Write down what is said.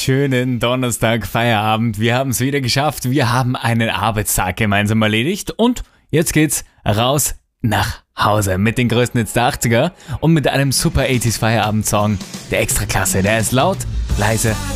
schönen Donnerstag, Feierabend. Wir haben es wieder geschafft. Wir haben einen Arbeitstag gemeinsam erledigt und jetzt geht's raus nach Hause mit den größten Hits der 80er und mit einem super 80s Feierabend-Song der Extraklasse. Der ist laut, leise